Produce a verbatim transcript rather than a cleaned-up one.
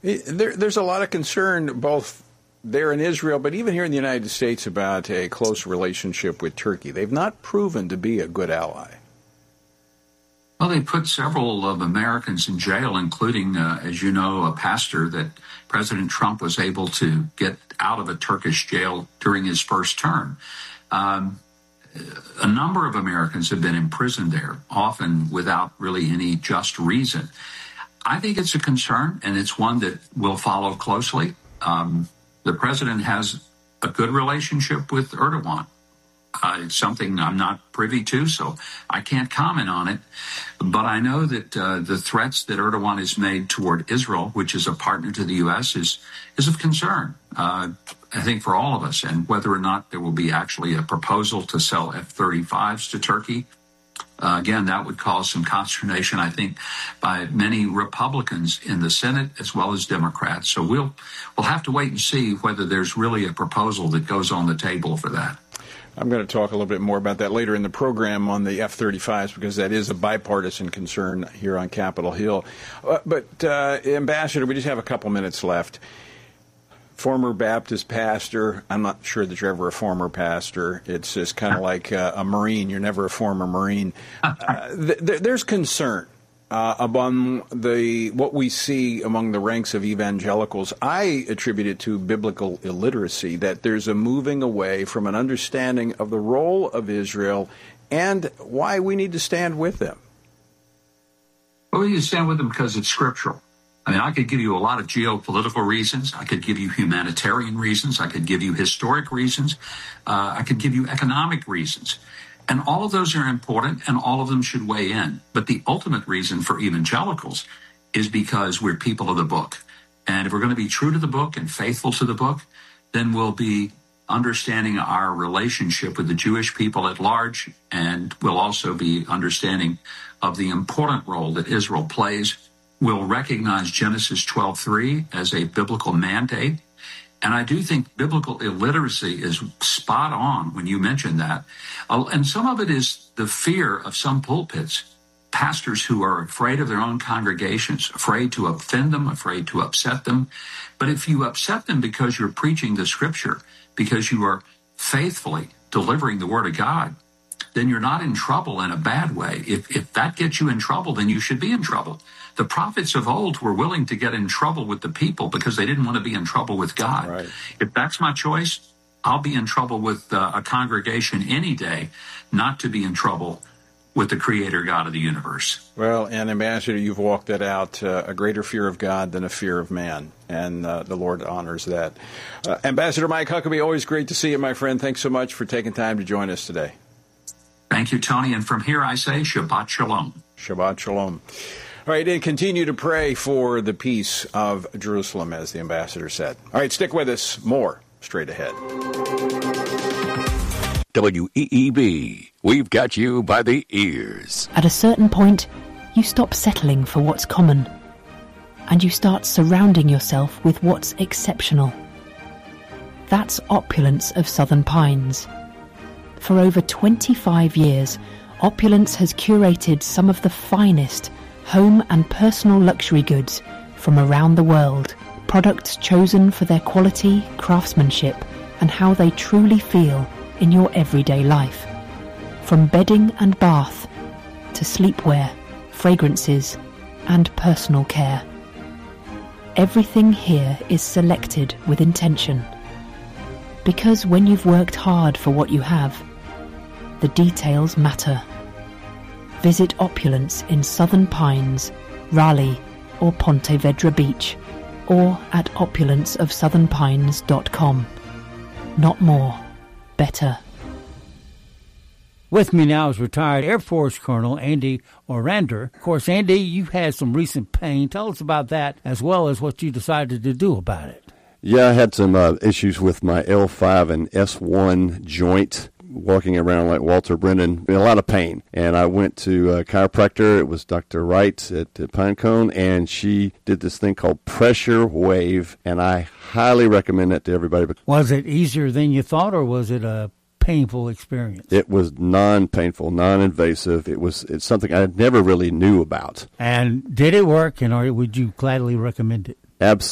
There, there's a lot of concern both there in Israel, but even here in the United States about a close relationship with Turkey. They've not proven to be a good ally. Well, they put several of Americans in jail, including, uh, as you know, a pastor that President Trump was able to get out of a Turkish jail during his first term. Um, a number of Americans have been imprisoned there, often without really any just reason. I think it's a concern, and it's one that we'll follow closely. Um, the president has a good relationship with Erdogan. Uh, it's something I'm not privy to, so I can't comment on it. But I know that uh, the threats that Erdogan has made toward Israel, which is a partner to the U S, is is of concern, uh, I think, for all of us. And whether or not there will be actually a proposal to sell F thirty-fives to Turkey, uh, again, that would cause some consternation, I think, by many Republicans in the Senate as well as Democrats. So we'll we'll have to wait and see whether there's really a proposal that goes on the table for that. I'm going to talk a little bit more about that later in the program on the F thirty-fives, because that is a bipartisan concern here on Capitol Hill. Uh, but, uh, Ambassador, we just have a couple minutes left. Former Baptist pastor. I'm not sure that you're ever a former pastor. It's just kind of like uh, a Marine. You're never a former Marine. Uh, th- th- there's concern Uh, among the what we see among the ranks of evangelicals. I attribute it to biblical illiteracy, that there's a moving away from an understanding of the role of Israel and why we need to stand with them. Well, we need to stand with them because it's scriptural. I mean, I could give you a lot of geopolitical reasons. I could give you humanitarian reasons. I could give you historic reasons. Uh, I could give you economic reasons. And all of those are important, and all of them should weigh in. But the ultimate reason for evangelicals is because we're people of the book. And if we're going to be true to the book and faithful to the book, then we'll be understanding our relationship with the Jewish people at large, and we'll also be understanding of the important role that Israel plays. We'll recognize Genesis twelve three as a biblical mandate. And I do think biblical illiteracy is spot on when you mention that. Uh, and some of it is the fear of some pulpits, pastors who are afraid of their own congregations, afraid to offend them, afraid to upset them. But if you upset them because you're preaching the scripture, because you are faithfully delivering the word of God, then you're not in trouble in a bad way. If, if that gets you in trouble, then you should be in trouble. The prophets of old were willing to get in trouble with the people because they didn't want to be in trouble with God. Right. If that's my choice, I'll be in trouble with uh, a congregation any day, not to be in trouble with the Creator God of the universe. Well, and Ambassador, you've walked that out, uh, a greater fear of God than a fear of man, and uh, the Lord honors that. Uh, Ambassador Mike Huckabee, always great to see you, my friend. Thanks so much for taking time to join us today. Thank you, Tony. And from here I say Shabbat Shalom. Shabbat Shalom. All right, and continue to pray for the peace of Jerusalem, as the ambassador said. All right, stick with us. More straight ahead. W E E B, we've got you by the ears. At a certain point, you stop settling for what's common, and you start surrounding yourself with what's exceptional. That's Opulence of Southern Pines. For over twenty-five years, Opulence has curated some of the finest home and personal luxury goods from around the world. Products chosen for their quality, craftsmanship, and how they truly feel in your everyday life. From bedding and bath to sleepwear, fragrances, and personal care. Everything here is selected with intention. Because when you've worked hard for what you have, the details matter. Visit Opulence in Southern Pines, Raleigh, or Ponte Vedra Beach, or at opulence of southern pines dot com. Not more, better. With me now is retired Air Force Colonel Andy Orander. Of course, Andy, you've had some recent pain. Tell us about that, as well as what you decided to do about it. Yeah, I had some uh, issues with my L five and S one joint, walking around like Walter Brennan, in a lot of pain. And I went to a chiropractor. It was Doctor Wright at, at Pinecone, and she did this thing called Pressure Wave, and I highly recommend that to everybody. Was it easier than you thought, or was it a painful experience? It was non-painful, non-invasive. It was it's something I never really knew about. And did it work, and or would you gladly recommend it? Absolutely.